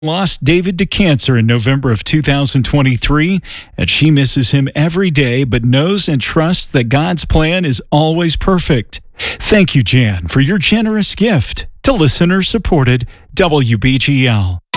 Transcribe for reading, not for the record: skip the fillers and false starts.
lost David to cancer in November of 2023, and she misses him every day but knows and trusts that God's plan is always perfect. Thank you, Jan, for your generous gift to listener-supported WBGL.